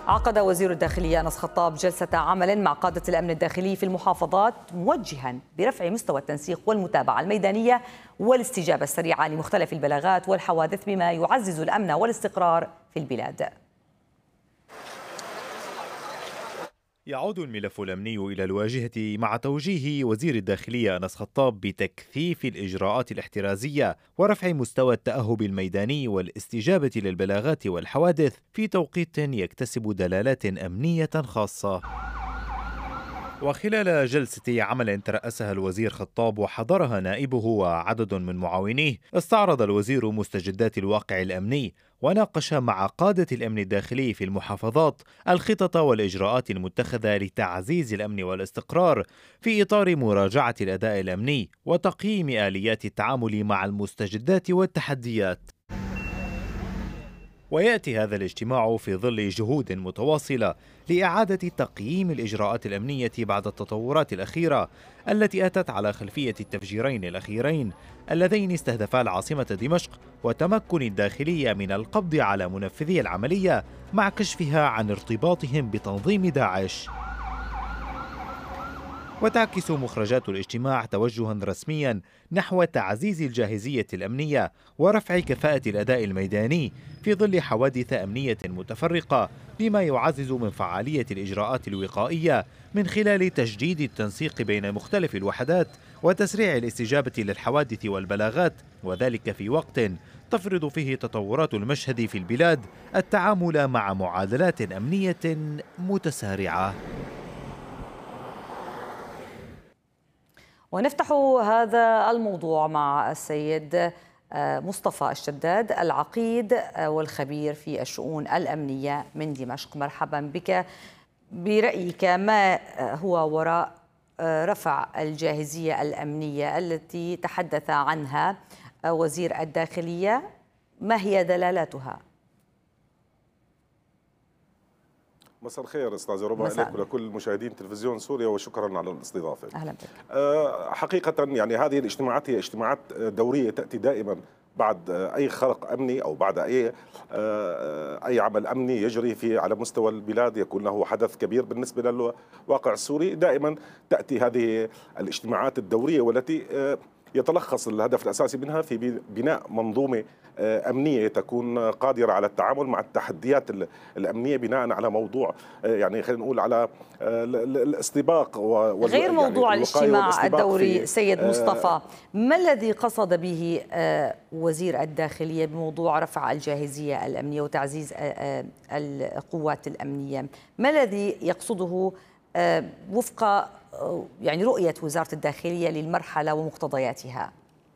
عقد وزير الداخلية أنس خطاب جلسة عمل مع قادة الأمن الداخلي في المحافظات، موجها برفع مستوى التنسيق والمتابعة الميدانية والاستجابة السريعة لمختلف البلاغات والحوادث بما يعزز الأمن والاستقرار في البلاد. يعود الملف الأمني إلى الواجهة مع توجيه وزير الداخلية أنس خطاب بتكثيف الإجراءات الاحترازية ورفع مستوى التأهب الميداني والاستجابة للبلاغات والحوادث في توقيت يكتسب دلالات أمنية خاصة. وخلال جلسة عمل ترأسها الوزير خطاب وحضرها نائبه وعدد من معاونيه، استعرض الوزير مستجدات الواقع الأمني وناقش مع قادة الأمن الداخلي في المحافظات الخطط والإجراءات المتخذة لتعزيز الأمن والاستقرار في إطار مراجعة الأداء الأمني وتقييم آليات التعامل مع المستجدات والتحديات. ويأتي هذا الاجتماع في ظل جهود متواصلة لإعادة تقييم الإجراءات الأمنية بعد التطورات الأخيرة التي أتت على خلفية التفجيرين الأخيرين اللذين استهدفا العاصمة دمشق وتمكن الداخلية من القبض على منفذي العملية مع كشفها عن ارتباطهم بتنظيم داعش. وتعكس مخرجات الاجتماع توجها رسميا نحو تعزيز الجاهزية الأمنية ورفع كفاءة الأداء الميداني في ظل حوادث أمنية متفرقة، بما يعزز من فعالية الإجراءات الوقائية من خلال تجديد التنسيق بين مختلف الوحدات وتسريع الاستجابة للحوادث والبلاغات، وذلك في وقت تفرض فيه تطورات المشهد في البلاد التعامل مع معادلات أمنية متسارعة. ونفتح هذا الموضوع مع السيد مصطفى الشداد، العقيد والخبير في الشؤون الأمنية من دمشق. مرحبا بك. برأيك ما هو وراء رفع الجاهزية الأمنية التي تحدث عنها وزير الداخلية؟ ما هي دلالاتها؟ مساء الخير استاذ ربا لك ولكل مشاهدين تلفزيون سوريا، وشكرا على الاستضافه. اهلا بك. حقيقه يعني هذه الاجتماعات هي اجتماعات دوريه تاتي دائما بعد اي خرق امني او بعد اي عمل امني يجري في على مستوى البلاد، يكون له حدث كبير بالنسبه للواقع السوري. دائما تاتي هذه الاجتماعات الدوريه والتي يتلخص الهدف الأساسي منها في بناء منظومة أمنية تكون قادرة على التعامل مع التحديات الأمنية بناء على موضوع يعني خلينا نقول على الاستباق غير موضوع الاجتماع الدوري. سيد مصطفى، ما الذي قصد به وزير الداخلية بموضوع رفع الجاهزية الأمنية وتعزيز القوات الأمنية؟ ما الذي يقصده وفق يعني رؤية وزارة الداخلية للمرحلة ومقتضياتها؟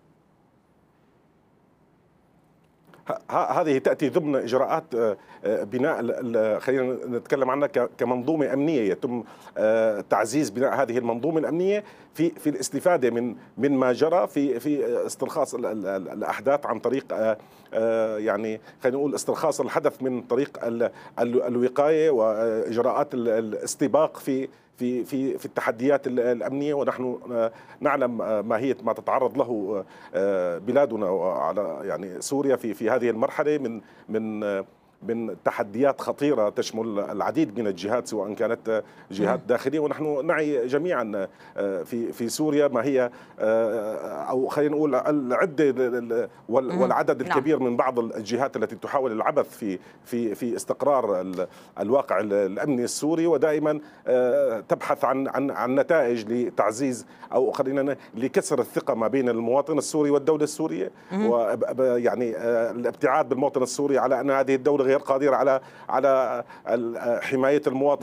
هذه تأتي ضمن إجراءات بناء خلينا نتكلم عنها كمنظومة أمنية، يتم تعزيز بناء هذه المنظومة الأمنية في الاستفادة من ما جرى في استرخاص الأحداث عن طريق يعني خلينا نقول استرخاص الحدث من طريق الوقاية وإجراءات الاستباق في التحديات الأمنية. ونحن نعلم ماهية ما تتعرض له بلادنا وعلى يعني سوريا في هذه المرحلة من تحديات خطيرة تشمل العديد من الجهات، سواء كانت جهات داخلية. ونحن نعي جميعا في سوريا ما هي أو خلينا نقول العدة والعدد الكبير من بعض الجهات التي تحاول العبث في استقرار الواقع الأمني السوري، ودائما تبحث عن نتائج لتعزيز أو خلينا لكسر الثقة ما بين المواطن السوري والدولة السورية، ويعني الابتعاد بالمواطن السوري على أن هذه الدولة غير قادرة على حماية المواطن.